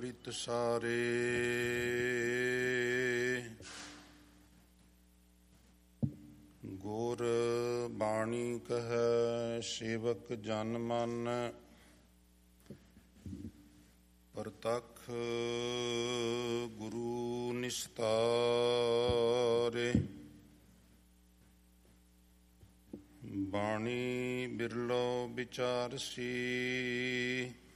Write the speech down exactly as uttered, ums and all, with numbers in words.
ਅੰਮ੍ਰਿਤ ਸਾਰੇ। ਗੁਰ ਬਾਣੀ ਕਹੈ ਸੇਵਕ ਜਨ ਮਨ, ਪ੍ਰਤੱਖ ਗੁਰੂ ਨਿਸਤਾਰੇ। ਬਾਣੀ ਬਿਰਲੋ ਵਿਚਾਰਸੀ,